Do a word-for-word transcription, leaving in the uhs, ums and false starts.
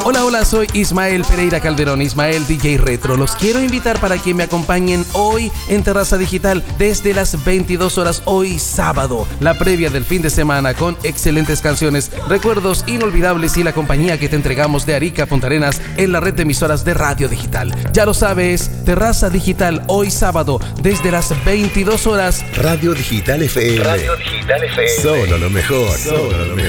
Hola, hola, soy Ismael Pereira Calderón, Ismael D J Retro. Los quiero invitar para que me acompañen hoy en Terraza Digital desde las veintidós horas, hoy sábado. La previa del fin de semana con excelentes canciones, recuerdos inolvidables y la compañía que te entregamos de Arica a Punta Arenas en la red de emisoras de Radio Digital. Ya lo sabes, Terraza Digital hoy sábado desde las veintidós horas. Radio Digital F M. Radio Digital F M. Solo lo mejor. Solo lo mejor.